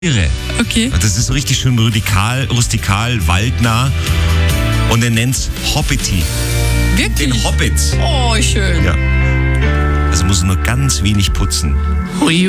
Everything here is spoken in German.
Tiere. Okay. Das ist so richtig schön rustikal, waldnah. Und er nennt's Hobbity. Wirklich? Den Hobbits. Oh, schön. Ja. Also muss er nur ganz wenig putzen. Hui.